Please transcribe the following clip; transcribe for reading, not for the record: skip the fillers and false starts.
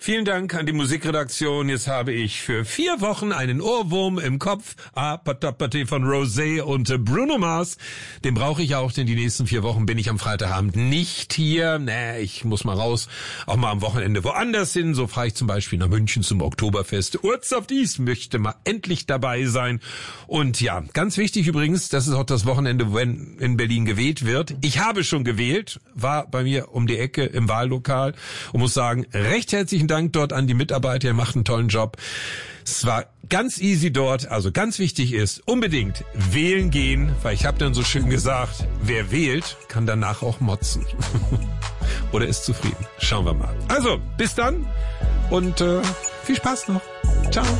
Vielen Dank an die Musikredaktion. Jetzt habe ich für 4 Wochen einen Ohrwurm im Kopf. Patapati von Rosé und Bruno Mars. Den brauche ich auch, denn die nächsten 4 Wochen bin ich am Freitagabend nicht hier. Ich muss mal raus, auch mal am Wochenende woanders hin. So fahre ich zum Beispiel nach München zum Oktoberfest. Urz auf dies möchte mal endlich dabei sein. Und ja, ganz wichtig übrigens, das ist auch das Wochenende, wenn in Berlin gewählt wird. Ich habe schon gewählt, war bei mir um die Ecke im Wahllokal und muss sagen, recht herzlichen Dank dort an die Mitarbeiter, ihr macht einen tollen Job. Es war ganz easy dort, also ganz wichtig ist, unbedingt wählen gehen, weil ich habe dann so schön gesagt, wer wählt, kann danach auch motzen. Oder ist zufrieden. Schauen wir mal. Also, bis dann und viel Spaß noch. Ciao.